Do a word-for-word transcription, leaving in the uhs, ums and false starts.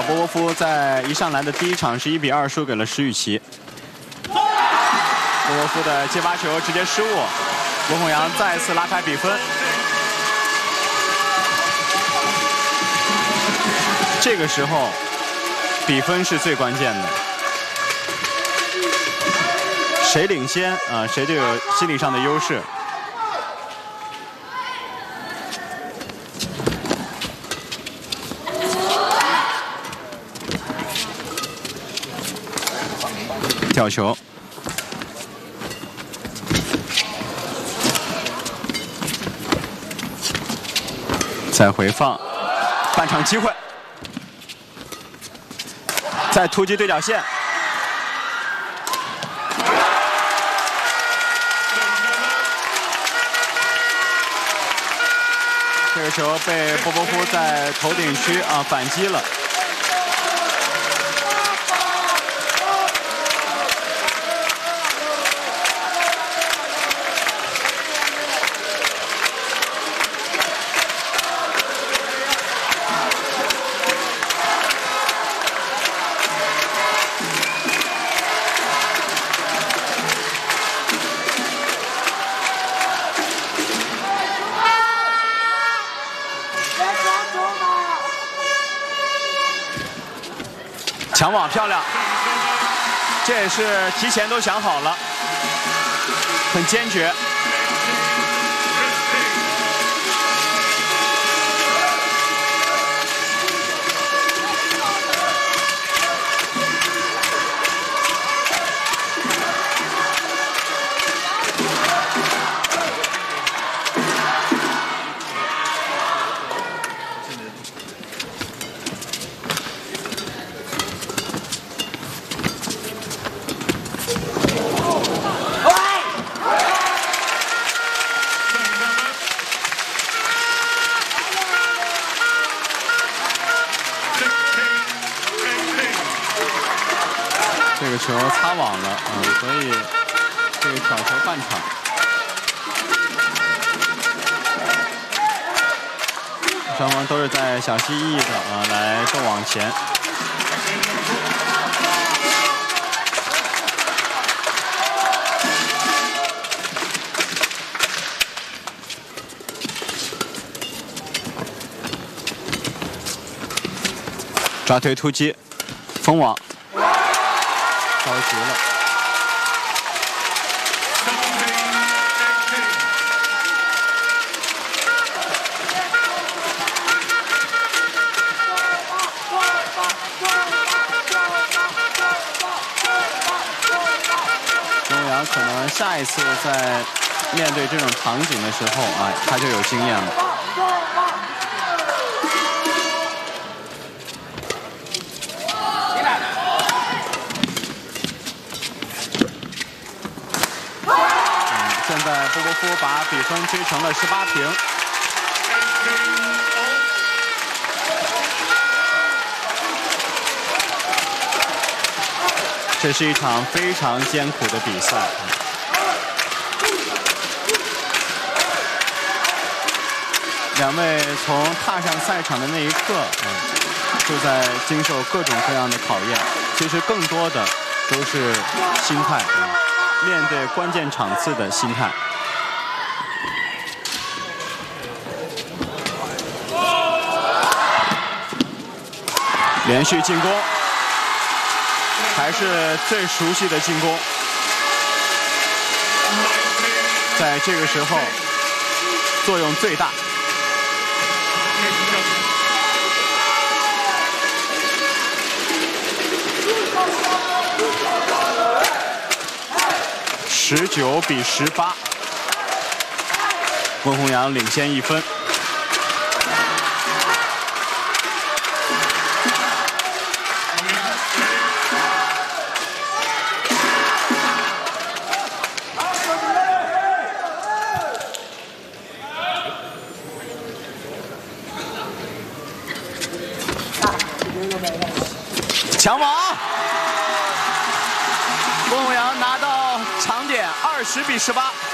波波夫在一上来的第一场是一比二输给了石宇奇。波波夫的接发球直接失误，温宏洋再次拉开比分。这个时候，比分是最关键的。谁领先啊，谁就有心理上的优势。吊球，再回放，半场机会，再突击对角线，这个球被波波夫在头顶区啊反击了。抢网漂亮，这也是提前都想好了，很坚决。这个球擦网了，嗯，所以这个挑球半场。双方都是在小心翼翼的啊来斗网前。抓推突击，封网。着急了，温宏洋可能下一次在面对这种场景的时候啊，他就有经验了。现在波波夫把比分追成了十八平。这是一场非常艰苦的比赛。两位从踏上赛场的那一刻，嗯，就在经受各种各样的考验。其实更多的都是心态。嗯面对关键场次的心态，连续进攻，还是最熟悉的进攻。在这个时候，作用最大。十九比十八，温宏洋领先一分。抢网，温宏洋拿到场点，二十比十八。